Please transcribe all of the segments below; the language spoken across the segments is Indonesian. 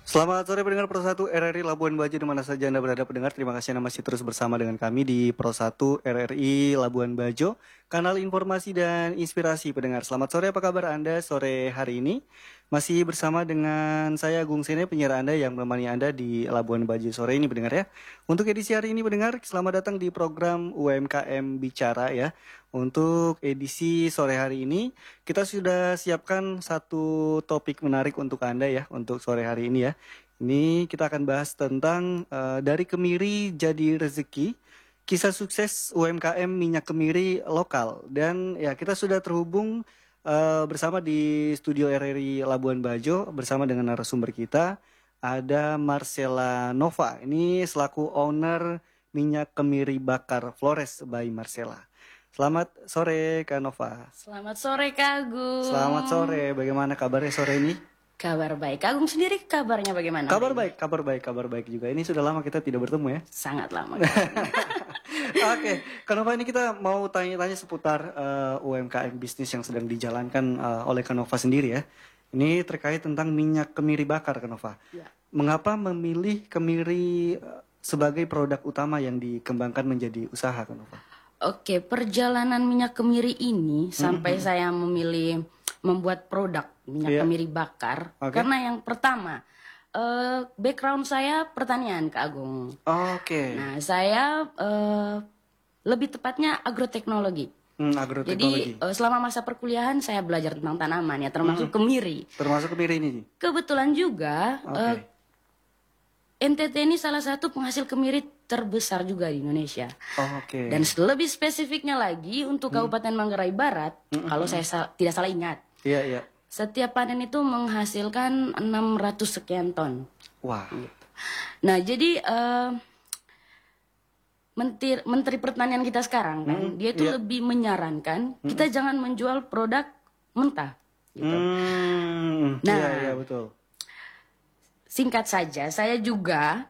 Selamat sore pendengar Pro 1 RRI Labuan Bajo di mana saja Anda berada pendengar. Terima kasih Anda masih terus bersama dengan kami di Pro 1 RRI Labuan Bajo, kanal informasi dan inspirasi pendengar. Selamat sore, apa kabar Anda sore hari ini? Masih bersama dengan saya Agung Sene, penyiar Anda yang menemani Anda di Labuan Bajo sore ini pendengar ya. Untuk edisi hari ini pendengar, selamat datang di program UMKM Bicara ya. Untuk edisi sore hari ini, kita sudah siapkan satu topik menarik untuk Anda ya, untuk sore hari ini ya. Ini kita akan bahas tentang dari kemiri jadi rezeki, kisah sukses UMKM minyak kemiri lokal. Dan ya kita sudah terhubung bersama di studio RRI Labuan Bajo bersama dengan narasumber kita. Ada Marcella Nova, ini selaku owner minyak kemiri bakar Flores by Marcella. Selamat sore Kak Nova. Selamat sore Kak Agung. Selamat sore, bagaimana kabarnya sore ini? Kabar baik. Kak Agung sendiri kabarnya bagaimana? Kabar baik juga. Ini sudah lama kita tidak bertemu ya? Sangat lama. Oke, Kak Nova, ini kita mau tanya-tanya seputar UMKM bisnis yang sedang dijalankan oleh Kak Nova sendiri ya. Ini terkait tentang minyak kemiri bakar Kak Nova. Ya. Mengapa memilih kemiri sebagai produk utama yang dikembangkan menjadi usaha Kak Nova? Oke, perjalanan minyak kemiri ini sampai saya memilih membuat produk minyak kemiri bakar. Karena yang pertama, background saya pertanian Kak Agung. Oke. Nah, saya lebih tepatnya agroteknologi. Agroteknologi. Jadi selama masa perkuliahan saya belajar tentang tanaman ya, termasuk kemiri. Termasuk kemiri ini? Kebetulan juga NTT ini salah satu penghasil kemiri terbesar juga di Indonesia. Oke. Dan lebih spesifiknya lagi untuk Kabupaten Manggarai Barat, kalau saya tidak salah ingat, Iya. setiap panen itu menghasilkan 600 sekian ton. Wah. Nah, jadi Menteri Pertanian kita sekarang kan, dia itu lebih menyarankan kita jangan menjual produk mentah. Gitu. Nah, iya betul. Singkat saja, saya juga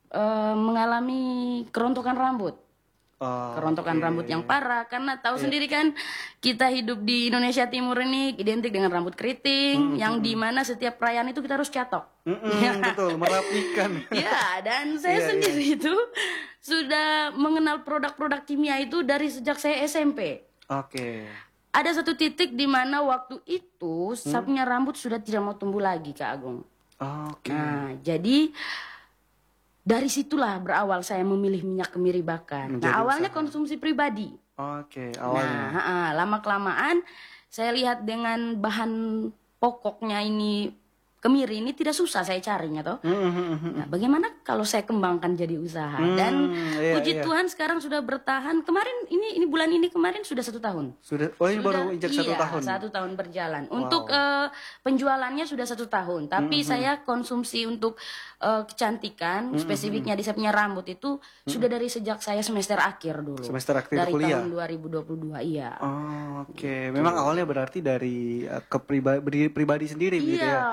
mengalami kerontokan rambut. Kerontokan rambut yang parah, karena tahu sendiri kan kita hidup di Indonesia Timur ini identik dengan rambut keriting, yang dimana setiap perayaan itu kita harus catok. Betul, merapikan. Ya, dan saya sendiri itu sudah mengenal produk-produk kimia itu dari sejak saya SMP. Oke. Ada satu titik di mana waktu itu sapnya rambut sudah tidak mau tumbuh lagi, Kak Agung. Oke. Nah, jadi dari situlah berawal saya memilih minyak kemiri bakar. Nah, awalnya konsumsi pribadi. Oke, awalnya. Nah, lama-kelamaan saya lihat dengan bahan pokoknya ini kemiri ini tidak susah saya carinya toh. Nah, bagaimana kalau saya kembangkan jadi usaha? Dan puji Tuhan sekarang sudah bertahan. Kemarin ini bulan ini kemarin sudah 1 tahun. Sudah. Oh, ini baru injak 1 tahun. 1 tahun berjalan. Untuk penjualannya sudah 1 tahun. Tapi saya konsumsi untuk kecantikan, spesifiknya di saya punya rambut itu sudah dari sejak saya semester akhir dulu. Semester akhir dari kuliah. tahun 2022, iya. Oke. Memang awalnya berarti dari pribadi sendiri begitu ya.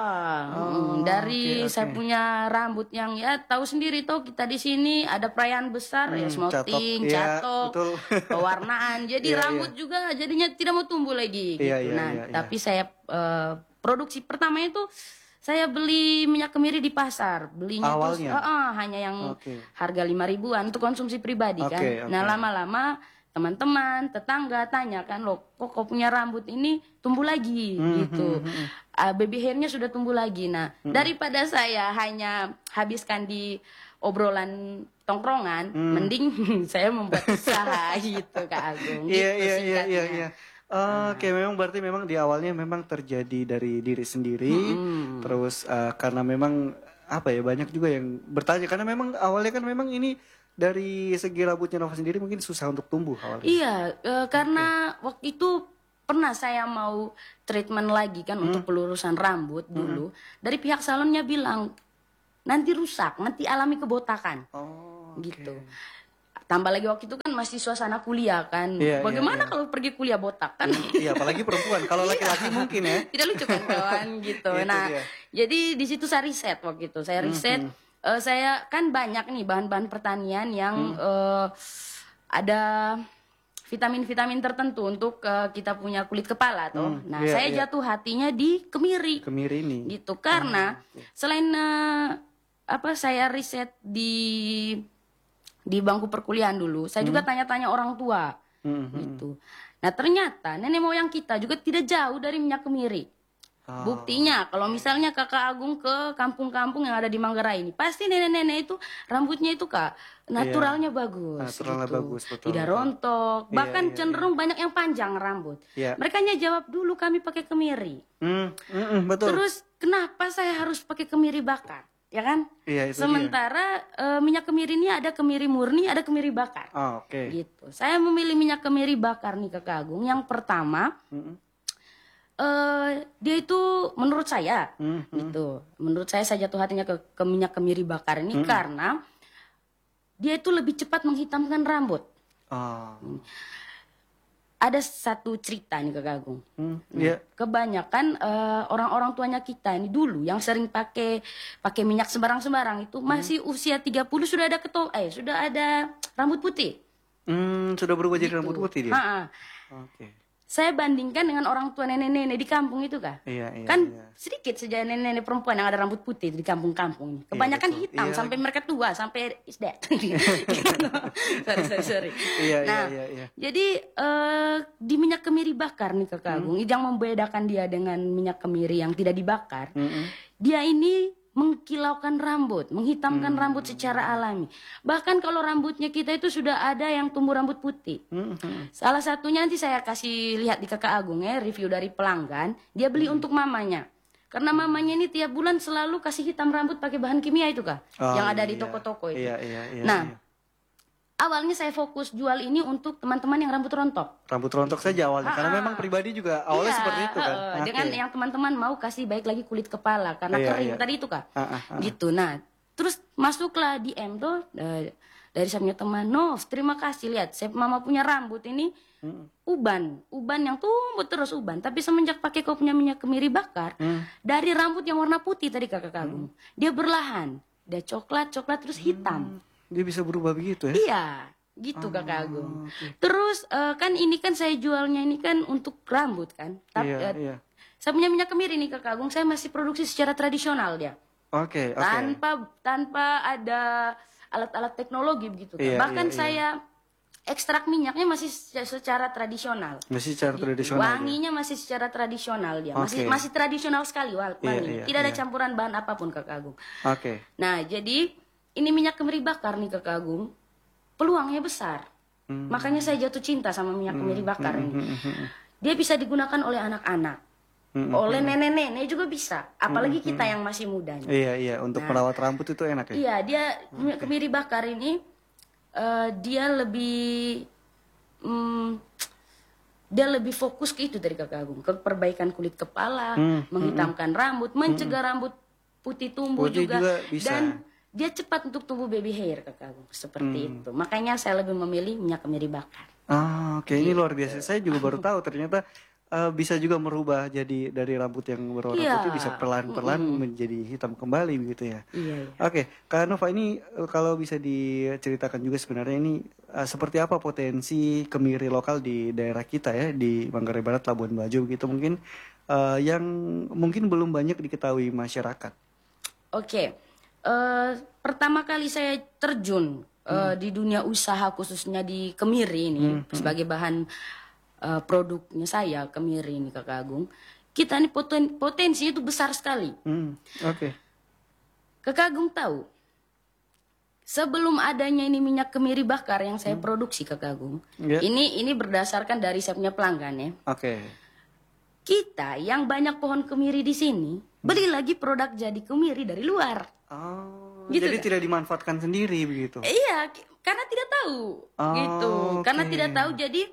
Dari saya punya rambut yang ya tahu sendiri toh, kita di sini ada perayaan besar ya, smoothing, catok, pewarnaan. Jadi rambut juga jadinya tidak mau tumbuh lagi gitu. Tapi saya produksi pertama itu saya beli minyak kemiri di pasar, belinya awalnya hanya yang harga 5.000-an untuk konsumsi pribadi kan. Nah, lama-lama teman-teman, tetangga tanya kan, loh kok kau punya rambut ini tumbuh lagi gitu. Baby hairnya sudah tumbuh lagi. Nah, daripada saya hanya habiskan di obrolan tongkrongan, mending saya membuat usaha gitu Kak Agung. Iya. Oke, memang berarti memang di awalnya memang terjadi dari diri sendiri, terus karena memang apa ya, banyak juga yang bertanya karena memang awalnya kan memang ini dari segi rambutnya Nova sendiri mungkin susah untuk tumbuh awalnya. Iya, karena waktu itu pernah saya mau treatment lagi kan untuk pelurusan rambut dulu, dari pihak salonnya bilang nanti rusak, nanti alami kebotakan, gitu. Tambah lagi waktu itu kan masih suasana kuliah kan. Bagaimana kalau pergi kuliah botak kan? Iya, apalagi perempuan. Kalau laki-laki mungkin ya. Tidak lucu kan kawan gitu. Nah, jadi di situ saya riset waktu itu. Saya riset, saya kan banyak nih bahan-bahan pertanian yang ada vitamin-vitamin tertentu untuk kita punya kulit kepala toh. Nah, saya jatuh hatinya di kemiri. Kemiri ini. Gitu karena selain saya riset di bangku perkuliahan dulu, saya juga tanya-tanya orang tua. Gitu. Nah, ternyata nenek moyang kita juga tidak jauh dari minyak kemiri. Buktinya kalau misalnya Kakak Agung ke kampung-kampung yang ada di Manggarai ini, pasti nenek-nenek itu rambutnya itu Kak naturalnya bagus. Naturalnya gitu. bagus, betul. Tidak rontok, bahkan cenderung banyak yang panjang rambut. Mereka jawab dulu kami pakai kemiri. Betul. Terus kenapa saya harus pakai kemiri bakar? Ya kan? Itu sementara minyak kemiri ini ada kemiri murni, ada kemiri bakar. Gitu. Saya memilih minyak kemiri bakar nih Kakak Agung. Yang pertama, dia itu menurut saya gitu. Menurut saya jatuh hatinya ke minyak kemiri bakar ini karena dia itu lebih cepat menghitamkan rambut. Ada satu cerita nih Kakak Agung. Kebanyakan orang-orang tuanya kita ini dulu yang sering pakai minyak sembarang-sembarang itu masih usia 30 sudah ada sudah ada rambut putih. Sudah berubah jadi rambut putih dia. Saya bandingkan dengan orang tua nenek-nenek di kampung itu Kak. Sedikit saja nenek-nenek perempuan yang ada rambut putih di kampung-kampung. Kebanyakan hitam sampai mereka tua, sampai is dead. sorry. Jadi di minyak kemiri bakar nih Kakak Agung, yang membedakan dia dengan minyak kemiri yang tidak dibakar, dia ini mengkilaukan rambut, menghitamkan rambut secara alami. Bahkan kalau rambutnya kita itu sudah ada yang tumbuh rambut putih. Salah satunya nanti saya kasih lihat di Kakak Agung review dari pelanggan. Dia beli untuk mamanya. Karena mamanya ini tiap bulan selalu kasih hitam rambut pakai bahan kimia itu Kak. Yang ada di toko-toko itu. Awalnya saya fokus jual ini untuk teman-teman yang rambut rontok. Rambut rontok saja awalnya, karena memang pribadi juga awalnya seperti itu kan. Dengan yang teman-teman mau kasih baik lagi kulit kepala, karena kering tadi itu Kak. Gitu, nah terus masuklah DM tuh dari saya punya teman, terima kasih, lihat saya mama punya rambut ini uban yang tumbuh terus uban. Tapi semenjak pakai kau punya minyak kemiri bakar, dari rambut yang warna putih tadi Kakak Agung, dia berlahan, dia coklat terus hitam. Dia bisa berubah begitu ya? Iya, gitu Kakak Agung. Terus kan ini kan saya jualnya ini kan untuk rambut kan. Tapi saya punya minyak kemiri nih Kakak Agung, saya masih produksi secara tradisional dia. Tanpa ada alat-alat teknologi begitu kan. Bahkan saya ekstrak minyaknya masih secara tradisional. Masih secara tradisional. Wanginya masih secara tradisional dia. Masih tradisional sekali wanginya. Tidak ada campuran bahan apapun Kakak Agung. Nah, jadi ini minyak kemiri bakar nih Kakak Agung, peluangnya besar. Makanya saya jatuh cinta sama minyak kemiri bakar ini. Dia bisa digunakan oleh anak-anak, oleh nenek-nenek juga bisa. Apalagi kita yang masih muda. Untuk merawat rambut itu enak ya? Iya, dia minyak kemiri bakar ini dia lebih fokus ke itu dari Kakak Agung, ke perbaikan kulit kepala, menghitamkan rambut, mencegah rambut putih tumbuh juga bisa. Dan dia cepat untuk tumbuh baby hair Kakak Agung, seperti itu. Makanya saya lebih memilih minyak kemiri bakar. Ini luar biasa. Saya juga baru tahu ternyata bisa juga merubah jadi dari rambut yang berwarna putih bisa perlahan-perlahan menjadi hitam kembali begitu ya. Kak Nova, ini kalau bisa diceritakan juga sebenarnya ini seperti apa potensi kemiri lokal di daerah kita ya, di Manggarai Barat, Labuan Bajo gitu mungkin yang mungkin belum banyak diketahui masyarakat. Pertama kali saya terjun di dunia usaha khususnya di kemiri ini sebagai bahan produknya saya kemiri ini Kakak Agung. Kita ini potensinya itu besar sekali. Kakak Agung tahu, sebelum adanya ini minyak kemiri bakar yang saya produksi Kakak Agung, ini berdasarkan dari saya punya pelanggan ya. Kita yang banyak pohon kemiri di sini beli lagi produk jadi kemiri dari luar. Gitu jadi kan? Tidak dimanfaatkan sendiri begitu? Iya, karena tidak tahu gitu. Karena tidak tahu, jadi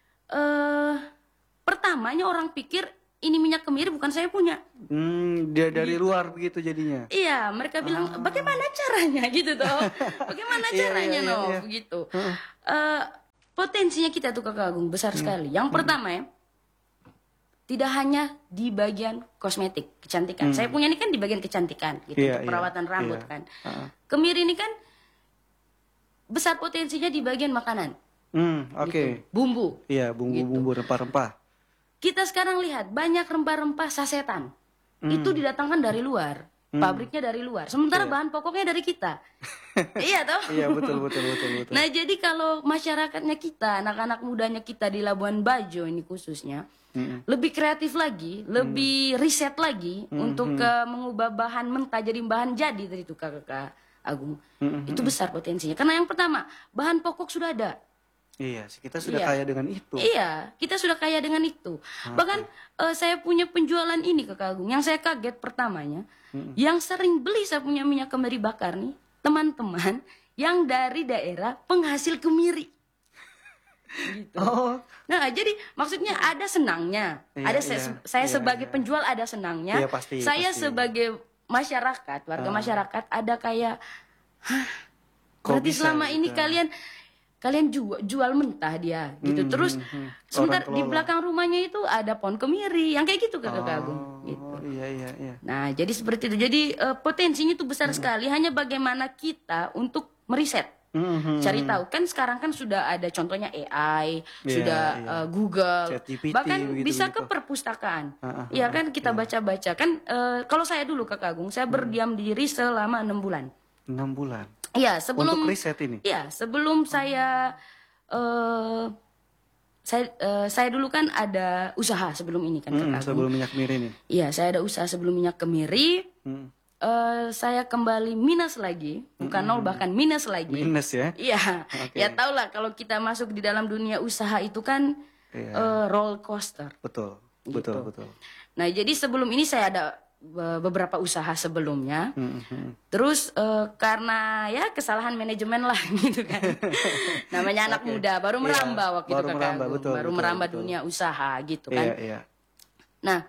pertamanya orang pikir ini minyak kemiri bukan saya punya. Dia dari luar begitu jadinya? Iya, mereka bilang bagaimana caranya gitu toh. Bagaimana caranya gitu. Potensinya kita tuh Kakak Agung besar sekali. Yang pertama ya, tidak hanya di bagian kosmetik, kecantikan. Saya punya ini kan di bagian kecantikan, gitu, untuk perawatan rambut kan. Kemiri ini kan besar potensinya di bagian makanan. Oke. Gitu. Bumbu. Iya, bumbu-bumbu rempah-rempah. Kita sekarang lihat banyak rempah-rempah sasetan. Itu didatangkan dari luar. Pabriknya dari luar. Sementara bahan pokoknya dari kita. Iya toh? Iya, betul. Nah, jadi kalau masyarakatnya kita, anak-anak mudanya kita di Labuan Bajo ini khususnya, lebih kreatif lagi, lebih riset lagi untuk mengubah bahan mentah jadi bahan jadi dari itu Kakak Agung. Itu besar potensinya. Karena yang pertama, bahan pokok sudah ada. Iya, kita sudah kaya dengan itu. Iya, kita sudah kaya dengan itu. Bahkan saya punya penjualan ini Kakak Agung. Yang saya kaget pertamanya, yang sering beli saya punya minyak kemiri bakar nih, teman-teman yang dari daerah penghasil kemiri. Gitu. Oh. Nah, jadi maksudnya ada senangnya. Saya sebagai penjual ada senangnya. Iya, pasti, saya pasti. sebagai masyarakat, warga masyarakat ada kayak, berarti selama ini kalian jual mentah dia gitu. Terus sebentar di belakang rumahnya itu ada pohon kemiri yang kayak gitu Kakak Agung gitu. Iya. Nah, jadi seperti itu. Jadi potensinya itu besar sekali, hanya bagaimana kita untuk meriset. Cari tahu kan sekarang kan sudah ada contohnya AI, sudah Google, ChatGPT, bahkan bisa begitu. ke perpustakaan. Iya kan kita baca-baca kan kalau saya dulu Kakak Agung, saya berdiam diri selama 6 bulan. 6 bulan. Iya, sebelum untuk riset ini. Iya, sebelum saya dulu kan ada usaha sebelum ini kan Kakak Agung. Sebelum minyak kemiri ini. Iya, saya ada usaha sebelum minyak kemiri. Saya kembali minus lagi, bukan nol bahkan minus lagi. Minus ya? Iya, ya tau lah kalau kita masuk di dalam dunia usaha itu kan roller coaster. Betul. Nah, jadi sebelum ini saya ada beberapa usaha sebelumnya. Terus karena ya kesalahan manajemen lah gitu kan. Namanya anak muda baru merambah waktu itu Kakak Agung. Baru merambah dunia usaha gitu kan. Iya. Nah,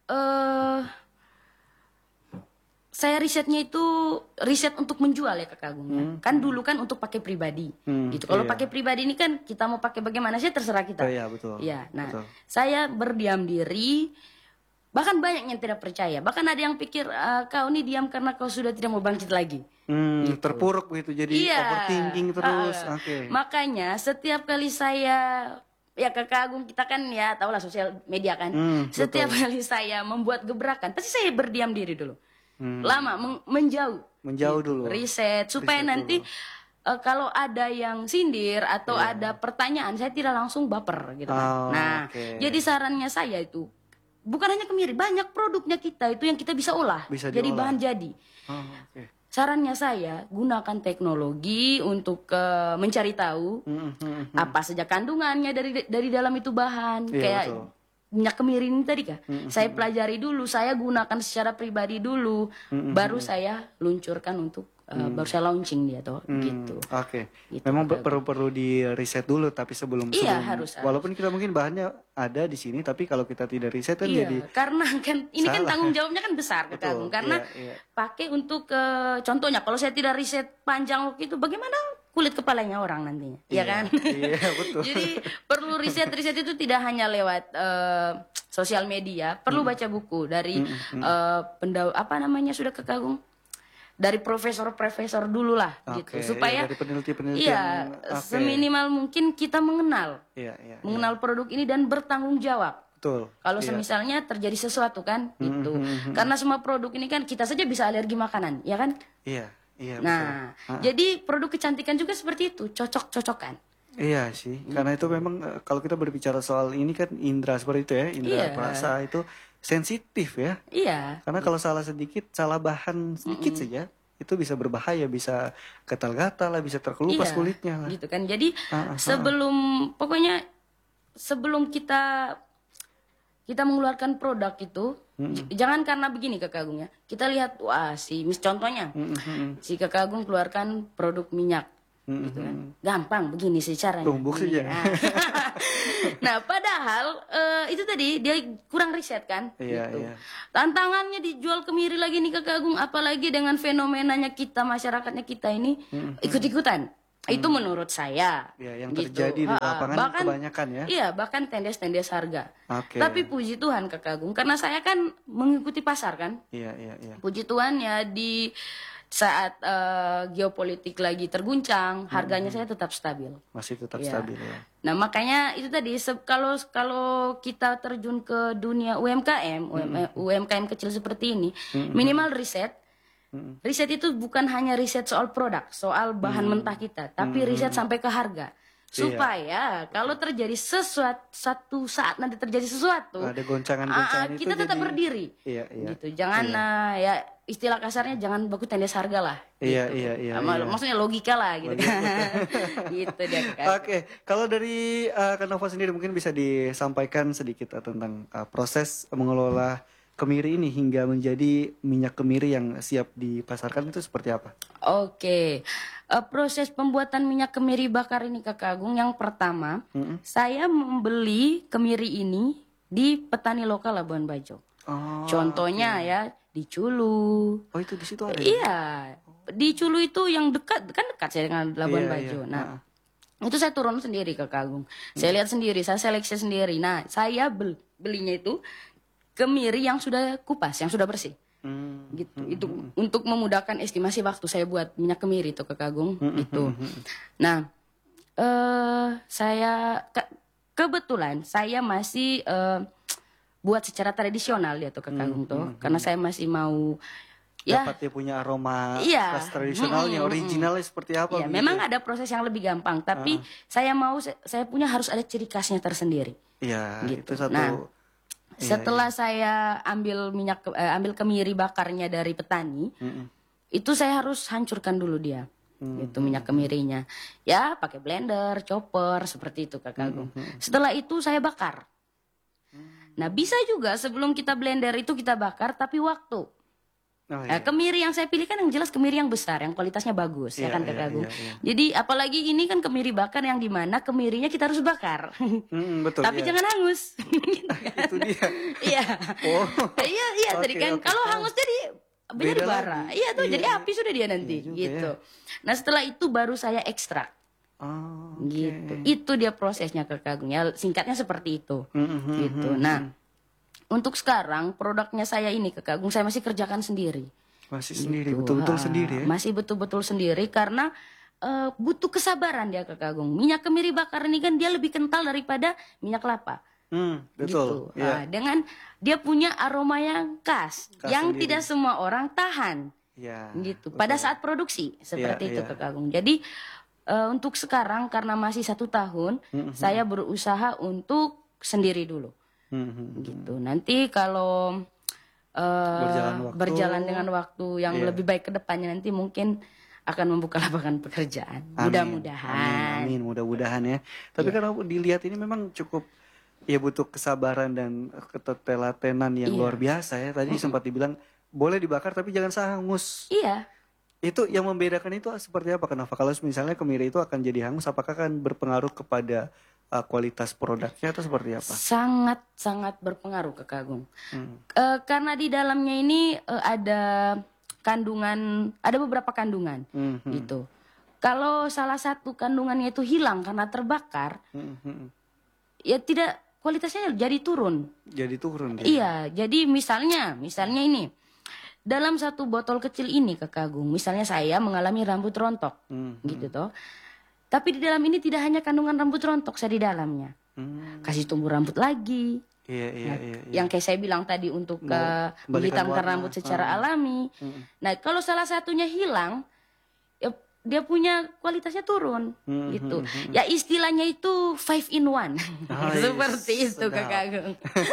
saya risetnya itu riset untuk menjual ya Kakak Agung ya. Kan dulu kan untuk pakai pribadi gitu. Kalau pakai pribadi ini kan kita mau pakai bagaimana sih terserah kita. Iya, betul. Iya. Nah, betul. saya berdiam diri. Bahkan banyak yang tidak percaya. Bahkan ada yang pikir kau ini diam karena kau sudah tidak mau bangkit lagi. Gitu. Terpuruk begitu jadi overthinking terus. Makanya setiap kali saya ya Kakak Agung kita kan ya tahulah sosial media kan. Setiap kali saya membuat gebrakan pasti saya berdiam diri dulu. Lama menjauh dulu. Riset supaya nanti kalau ada yang sindir atau ada pertanyaan saya tidak langsung baper gitu kan. Nah, jadi sarannya saya itu bukan hanya kemiri, banyak produknya kita itu yang kita bisa olah jadi bahan jadi. Sarannya saya gunakan teknologi untuk mencari tahu apa saja kandungannya dari dalam itu bahan. Kayak minyak kemiri ini tadi kah? Saya pelajari dulu, saya gunakan secara pribadi dulu, baru saya luncurkan untuk baru saya launching dia tuh gitu. Gitu, memang perlu di riset dulu tapi sebelum harus. Walaupun kita mungkin bahannya ada di sini tapi kalau kita tidak riset kan jadi karena kan ini kan tanggung jawabnya kan besar Kakak Agung karena pakai untuk contohnya kalau saya tidak riset panjang waktu itu bagaimana kulit kepalanya orang nantinya, ya kan? Iya, betul. Jadi perlu riset itu tidak hanya lewat sosial media, perlu baca buku dari apa namanya sudah Kakak Agung? Dari profesor dulu lah gitu supaya dari peneliti seminimal mungkin kita mengenal produk ini dan bertanggung jawab. Betul. Kalau semisalnya terjadi sesuatu kan gitu. Karena semua produk ini kan kita saja bisa alergi makanan, ya kan? Iya, nah, jadi produk kecantikan juga seperti itu, cocok-cocokan. Iya sih, karena itu memang kalau kita berbicara soal ini kan indera seperti itu ya, indera perasa itu sensitif ya. Iya. Karena kalau salah bahan sedikit saja itu bisa berbahaya, bisa gatal-gatal lah, bisa terkelupas kulitnya lah. Gitu kan. Jadi sebelum kita mengeluarkan produk itu jangan karena begini Kakak Agung ya. Kita lihat contohnya si Kakak Agung keluarkan produk minyak. Gitu kan. Gampang begini sih caranya. Tumbuk saja. Nah, padahal itu tadi dia kurang riset kan. Iya. Tantangannya dijual kemiri lagi nih Kakak Agung, apalagi dengan fenomenanya kita masyarakatnya kita ini ikut-ikutan. Itu menurut saya. Ya, yang terjadi di lapangan bahkan, kebanyakan ya. Iya, bahkan tendes-tendes harga. Tapi puji Tuhan Kakak Agung, karena saya kan mengikuti pasar kan. Iya. Puji Tuhan ya saat geopolitik lagi terguncang, harganya saya tetap stabil. Masih tetap stabil ya. Nah makanya itu tadi kalau kita terjun ke dunia UMKM, UMKM kecil seperti ini, minimal riset. Riset itu bukan hanya riset soal produk, soal bahan mentah kita, tapi riset sampai ke harga. Supaya kalau terjadi satu saat nanti terjadi sesuatu, ada goncangan kita itu tetap berdiri. Gitu. Jangan ya istilah kasarnya jangan baku tendes harga lah. Iya, gitu. iya. Maksudnya logika lah gitu. Gitu dia. Oke, kalau dari Kak Nova sendiri mungkin bisa disampaikan sedikit tentang proses mengelola kemiri ini hingga menjadi minyak kemiri yang siap dipasarkan itu seperti apa? Oke. Proses pembuatan minyak kemiri bakar ini Kakak Agung, yang pertama saya membeli kemiri ini di petani lokal Labuan Bajo. Contohnya ya di Culu. Oh itu di situ ada? Iya, di Culu itu yang dekat saya dengan Labuan Bajo. Nah, itu saya turun sendiri Kakak Agung. Saya lihat sendiri, saya seleksi sendiri. Nah, saya belinya itu kemiri yang sudah kupas, yang sudah bersih. Gitu. Itu untuk memudahkan estimasi waktu saya buat minyak kemiri itu Kakak Agung gitu. Nah, saya kebetulan saya masih buat secara tradisional ya tuh Kakak Agung tuh, karena saya masih mau dapat dia punya aroma khas tradisionalnya, originalnya seperti apa? Ya, memang ada proses yang lebih gampang, tapi saya punya harus ada ciri khasnya tersendiri. Iya, gitu. Itu satu. Nah, setelah saya ambil kemiri bakarnya dari petani, itu saya harus hancurkan dulu dia, itu minyak kemirinya. Ya, pakai blender, chopper, seperti itu Kakak Agung. Setelah itu saya bakar. Nah, bisa juga sebelum kita blender itu kita bakar, tapi waktu. Kemiri yang saya pilih kan yang jelas kemiri yang besar, yang kualitasnya bagus, ya kan Kakak Agung. Jadi apalagi ini kan kemiri bakar yang dimana kemirinya kita harus bakar, betul, tapi jangan hangus. Itu dia. Iya. Iya tadi kan kalau hangus jadi bara. Iya tuh jadi api sudah dia nanti, gitu. Nah setelah itu baru saya ekstrak. Gitu. Itu dia prosesnya Kakak Agung. Ya singkatnya seperti itu. Gitu. Nah. Untuk sekarang produknya saya ini Kakak Agung saya masih kerjakan sendiri. Masih sendiri, betul-betul sendiri ya? Masih betul-betul sendiri karena butuh kesabaran dia Kakak Agung. Minyak kemiri bakar ini kan dia lebih kental daripada minyak kelapa. Betul. Gitu. Dengan dia punya aroma yang khas yang sendiri. Tidak semua orang tahan. Gitu. Betul. Pada saat produksi seperti itu Kakak Agung. Jadi untuk sekarang karena masih 1 tahun, saya berusaha untuk sendiri dulu. Gitu. Nanti kalau berjalan dengan waktu yang lebih baik ke depannya nanti mungkin akan membuka lapangan pekerjaan. Mudah-mudahan. Amin, mudah-mudahan ya. Tapi kalau dilihat ini memang cukup ya butuh kesabaran dan ketelatenan yang luar biasa ya. Tadi sempat dibilang boleh dibakar tapi jangan hangus. Iya. Itu yang membedakan itu seperti apa Kenapa? Kalau misalnya kemiri itu akan jadi hangus, apakah akan berpengaruh kepada kualitas produknya atau seperti apa? Sangat berpengaruh Kakak Agung. Karena di dalamnya ini ada beberapa kandungan gitu. Kalau salah satu kandungannya itu hilang karena terbakar, ya tidak kualitasnya jadi turun. Jadi turun. Iya, jadi misalnya ini dalam 1 botol kecil ini Kakak Agung, misalnya saya mengalami rambut rontok, gitu toh. Tapi di dalam ini tidak hanya kandungan rambut rontok saya di dalamnya. Kasih tumbuh rambut lagi. Iya. Yang kayak saya bilang tadi untuk menghitamkan rambut secara alami. Nah, kalau salah satunya hilang, ya dia punya kualitasnya turun gitu. Ya istilahnya itu 5 in 1. Seperti itu Kakak Agung.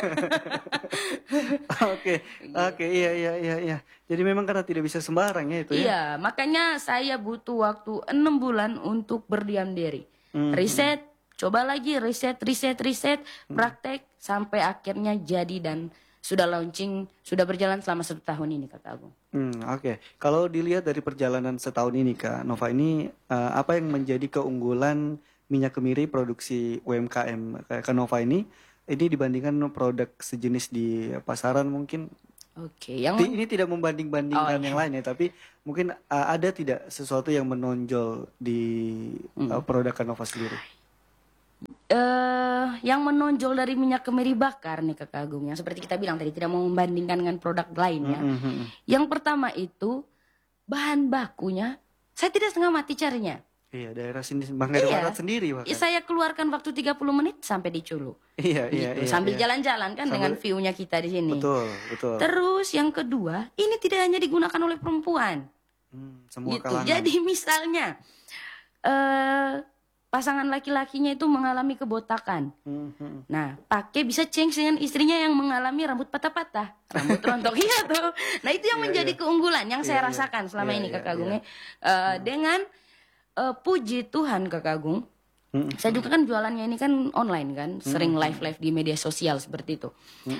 Oke, iya. Jadi memang karena tidak bisa sembarang ya itu ya. Iya, makanya saya butuh waktu 6 bulan untuk berdiam diri. Riset, coba lagi riset, praktek sampai akhirnya jadi dan sudah launching, sudah berjalan selama 1 tahun ini Kakak Agung. Oke. Kalau dilihat dari perjalanan setahun ini Kak Nova ini apa yang menjadi keunggulan minyak kemiri produksi UMKM Kak Nova ini dibandingkan produk sejenis di pasaran mungkin? Oke, ini tidak membanding-bandingkan yang lain ya, tapi mungkin ada tidak sesuatu yang menonjol di produk Kak Nova sendiri? Yang menonjol dari minyak kemiri bakar nih Kakak Agung, yang seperti kita bilang tadi tidak mau membandingkan dengan produk lainnya. Yang pertama itu bahan bakunya saya tidak setengah mati carinya. Iya, daerah sini Manggarai Barat sendiri bahkan. Saya keluarkan waktu 30 menit sampai di Culu. Iya, gitu. Sambil jalan-jalan kan dengan view-nya kita di sini. Betul. Terus yang kedua, ini tidak hanya digunakan oleh perempuan. Semua gitu. kalangan. Jadi misalnya pasangan laki-lakinya itu mengalami kebotakan. Nah, pakai bisa change dengan istrinya yang mengalami rambut patah-patah, rambut rontok. Iya tuh. Nah, itu yang menjadi keunggulan yang saya rasakan selama ini Kakak Agung. Dengan puji Tuhan Kakak Agung, saya juga kan jualannya ini kan online kan, sering live di media sosial seperti itu.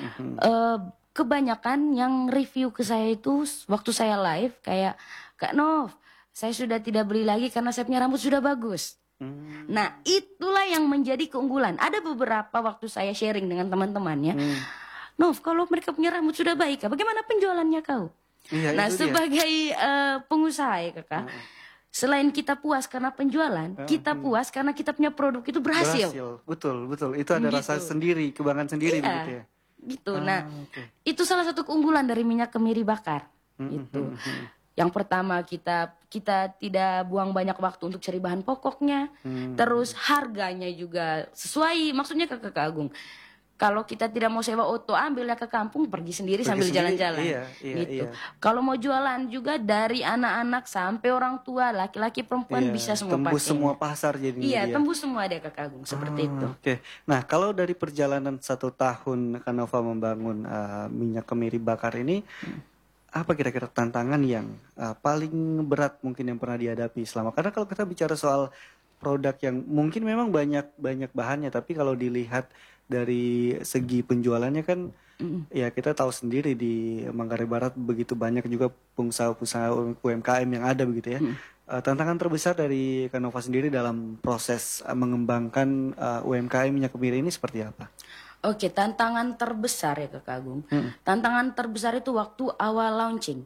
Kebanyakan yang review ke saya itu waktu saya live kayak, Kak Nov, saya sudah tidak beli lagi karena saya punya rambut sudah bagus. Nah, itulah yang menjadi keunggulan. Ada beberapa waktu saya sharing dengan teman-temannya, Nov, kalau mereka punya rambut sudah baik, bagaimana penjualannya kau? Nah, sebagai pengusaha ya Kakak, selain kita puas karena penjualan, kita puas karena kita punya produk itu berhasil. Betul. Itu ada rasa sendiri, kebanggaan sendiri begitu ya. Gitu. Nah, itu salah satu keunggulan dari minyak kemiri bakar. Gitu. Yang pertama kita tidak buang banyak waktu untuk cari bahan pokoknya. Terus harganya juga sesuai. Maksudnya Kakak Agung, kalau kita tidak mau sewa auto, ambilnya ke kampung, pergi sendiri sambil jalan-jalan. Gitu. Kalau mau jualan juga dari anak-anak sampai orang tua, laki-laki perempuan bisa semua pakai. Tembus semua pasar jadinya. Iya, tembus semua deh Kakak Agung, seperti itu. Nah, kalau dari perjalanan 1 tahun Kak Nova membangun minyak kemiri bakar ini, apa kira-kira tantangan yang paling berat mungkin yang pernah dihadapi selama? Karena kalau kita bicara soal produk yang mungkin memang banyak bahannya, tapi kalau dilihat dari segi penjualannya kan ya kita tahu sendiri di Manggarai Barat begitu banyak juga pengusaha-pengusaha UMKM yang ada begitu ya. Tantangan terbesar dari Kak Nova sendiri dalam proses mengembangkan UMKM minyak kemiri ini seperti apa? Oke, tantangan terbesar ya Kakak Agung. Tantangan terbesar itu waktu awal launching.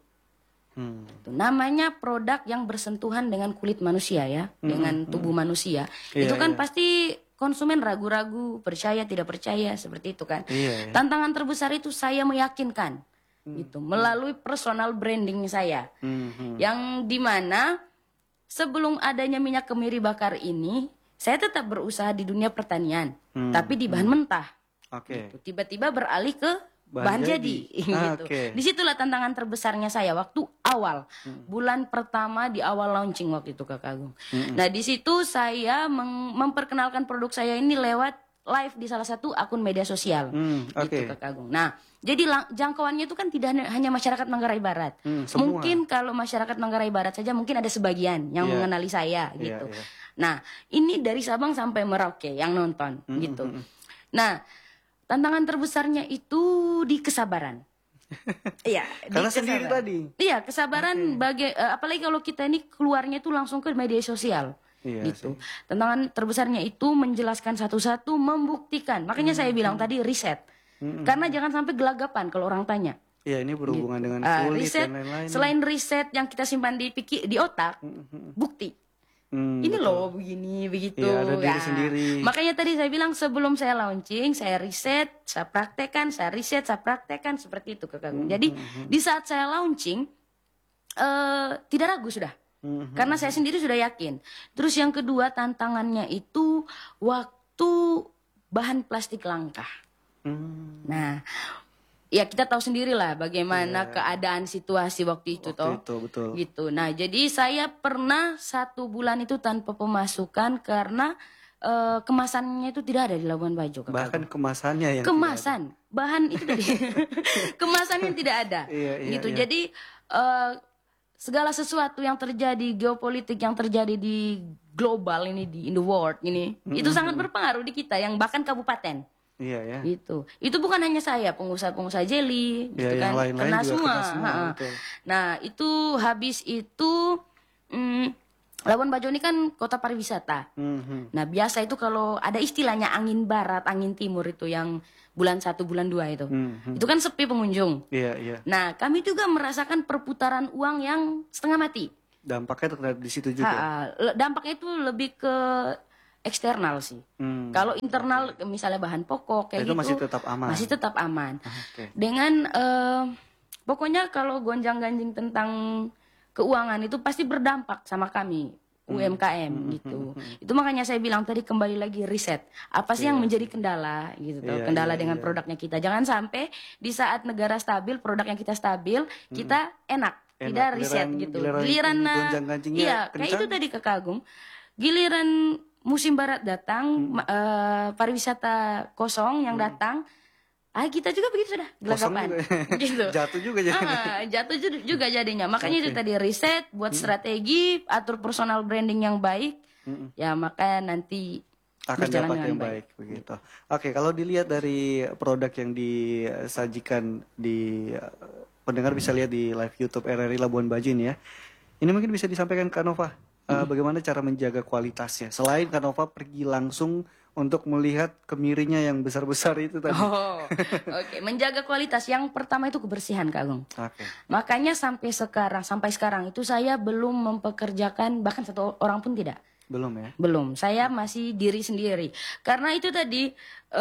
Namanya produk yang bersentuhan dengan kulit manusia ya, dengan tubuh manusia. Itu kan pasti konsumen ragu-ragu, percaya tidak percaya seperti itu kan. Tantangan terbesar itu saya meyakinkan gitu melalui personal branding saya. Yang dimana sebelum adanya minyak kemiri bakar ini, saya tetap berusaha di dunia pertanian, tapi di bahan mentah. Gitu. Tiba-tiba beralih ke bahan jadi. Gitu. Disitulah tantangan terbesarnya saya waktu awal bulan pertama di awal launching waktu itu Kakak Agung. Nah di situ saya memperkenalkan produk saya ini lewat live di salah satu akun media sosial gitu Kakak Agung. Nah jadi jangkauannya itu kan tidak hanya masyarakat Manggarai Barat. Mungkin kalau masyarakat Manggarai Barat saja mungkin ada sebagian yang mengenali saya gitu. Nah ini dari Sabang sampai Merauke yang nonton gitu. Nah tantangan terbesarnya itu di kesabaran. Iya, karena sendiri tadi. Iya, kesabaran apalagi kalau kita ini keluarnya itu langsung ke media sosial. Gitu. Tantangan terbesarnya itu menjelaskan satu-satu, membuktikan. Makanya saya bilang tadi riset. Karena jangan sampai gelagapan kalau orang tanya. Iya, ini berhubungan dengan kulit riset, dan lain-lain. Selain riset yang kita simpan di otak, bukti. Ini betul. Loh begini begitu ada diri sendiri. Makanya tadi saya bilang sebelum saya launching saya riset, saya praktekkan, saya riset, saya praktekkan seperti itu Kakak Agung. Jadi di saat saya launching tidak ragu sudah. Karena saya sendiri sudah yakin. Terus yang kedua tantangannya itu waktu bahan plastik langka. Nah ya kita tahu sendiri lah bagaimana keadaan situasi waktu itu betul. Gitu. Nah jadi saya pernah 1 bulan itu tanpa pemasukan karena kemasannya itu tidak ada di Labuan Bajo. Bahkan kemasannya yang kemasan bahan itu tadi kemasannya tidak ada. Gitu. Jadi segala sesuatu yang terjadi geopolitik yang terjadi di global ini in the world ini itu sangat berpengaruh di kita yang bahkan kabupaten. Gitu. Itu bukan hanya saya, pengusaha-pengusaha jeli, gitu kan, kena semua. Nah, itu habis itu Labuan Bajo ini kan kota pariwisata. Nah, biasa itu kalau ada istilahnya angin barat, angin timur itu yang bulan 1, bulan 2 itu. Itu kan sepi pengunjung. Nah, kami juga merasakan perputaran uang yang setengah mati. Dampaknya terlihat di situ juga. Dampaknya itu lebih ke eksternal sih. Kalau internal misalnya bahan pokok kayak itu gitu masih tetap aman. Masih tetap aman. Dengan pokoknya kalau gonjang-ganjing tentang keuangan itu pasti berdampak sama kami UMKM gitu. Itu makanya saya bilang tadi kembali lagi riset. Apa sih yang menjadi kendala gitu tuh. Kendala dengan produknya kita. Jangan sampai di saat negara stabil, produknya kita stabil, kita enak. Tidak riset gitu. Giliran iya, kayak itu tadi Kak Agung. Giliran musim barat datang, pariwisata kosong yang datang, kita juga begitu sudah gelagapan gitu. Jatuh juga jadinya. Jatuh juga jadinya. Makanya itu tadi riset, buat strategi, atur personal branding yang baik. Ya maka nanti akan dapat yang baik begitu. Oke, kalau dilihat dari produk yang disajikan di pendengar bisa lihat di live YouTube RRI Labuan Bajo ini ya. Ini mungkin bisa disampaikan Kak Nova bagaimana cara menjaga kualitasnya. Selain Kak Nova pergi langsung untuk melihat kemirinya yang besar-besar itu tadi. Oke. Menjaga kualitas yang pertama itu kebersihan Kak Agung. Makanya sampai sekarang itu saya belum mempekerjakan bahkan satu orang pun tidak. Belum ya? Belum. Saya masih diri sendiri. Karena itu tadi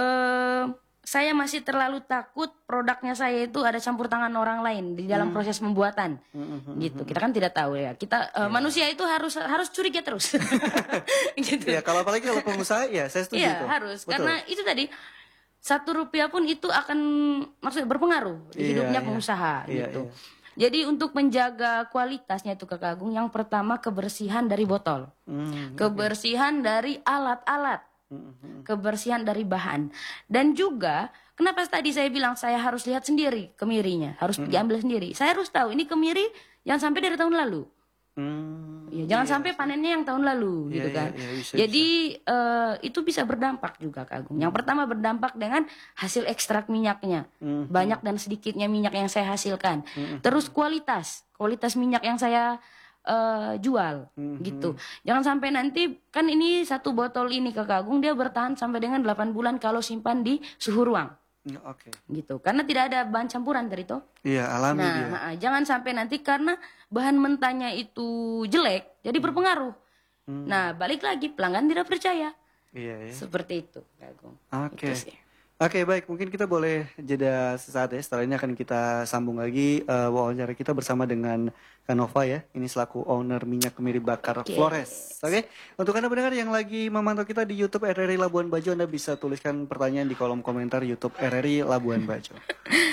saya masih terlalu takut produknya saya itu ada campur tangan orang lain di dalam proses pembuatan. Gitu. Kita kan tidak tahu ya. Kita manusia itu harus curiga terus. Gitu. Ya, kalau apalagi kalau pengusaha ya saya setuju. Iya, harus. Betul. Karena itu tadi Rp1 pun itu akan maksudnya berpengaruh di hidupnya pengusaha gitu. Jadi untuk menjaga kualitasnya itu Kak Agung, yang pertama kebersihan dari botol. Kebersihan dari alat-alat. Kebersihan dari bahan. Dan juga kenapa tadi saya bilang saya harus lihat sendiri kemirinya, harus pergi ambil sendiri. Saya harus tahu ini kemiri yang sampai dari tahun lalu. Jangan sampai panennya yang tahun lalu gitu kan. Jadi itu bisa berdampak juga Kak Agung. Yang pertama berdampak dengan hasil ekstrak minyaknya. Banyak dan sedikitnya minyak yang saya hasilkan. Terus kualitas minyak yang saya jual gitu. Jangan sampai nanti kan ini satu botol ini Kak Agung dia bertahan sampai dengan 8 bulan kalau simpan di suhu ruang. Gitu. Karena tidak ada bahan campuran dari itu. Iya, alami dia. Jangan sampai nanti karena bahan mentahnya itu jelek jadi berpengaruh. Nah, balik lagi pelanggan tidak percaya. Iya. Seperti itu, Kak Agung. Oke, baik. Mungkin kita boleh jeda sesaat ya. Setelah ini akan kita sambung lagi wawancara kita bersama dengan Kak Nova ya. Ini selaku owner minyak kemiri bakar Flores. Oke. Untuk Anda pendengar yang lagi memantau kita di YouTube RRI Labuan Bajo, Anda bisa tuliskan pertanyaan di kolom komentar YouTube RRI Labuan Bajo.